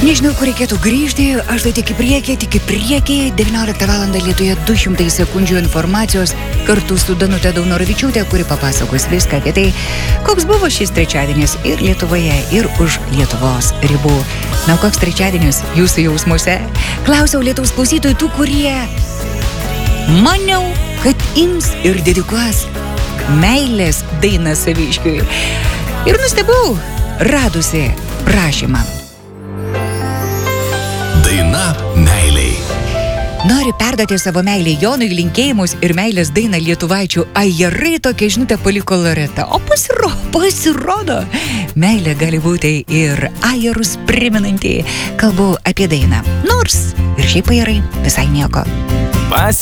Nežinau, kur reikėtų grįžti, aš tai tik į priekį. 19 val. Lietuje 200 sekundžių informacijos kartu su Danute Daunoravičiūtė, kuri papasakos viską apie tai, koks buvo šis trečiadienis ir Lietuvoje, ir už Lietuvos ribų. Na, koks trečiadienis jūsų jausmuose? Klausiau Lietuvos klausytojų tų, kurie maniau, kad ims ir dedikuos meilės dainą Saviškiui. Ir nustebau, radusi prašymą. Daina meiliai. Nori perduoti savo meilę Jonui, linkėjimus ir meilės dainą lietuvaičių ajerai, tokia žinutė paliko Loreta. O pasirodo, meilė gali būti ir ajerus priminanti. Kalbu apie dainą. Nors ir šiaip ajerai visai nieko.